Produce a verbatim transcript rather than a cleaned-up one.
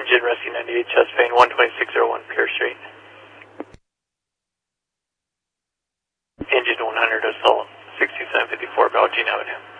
Gin Rescue ninety-eight, chest vein one twenty-six oh one, Pierce Street. Engine one hundred, assault sixty-seven fifty-four, Belgian Avenue.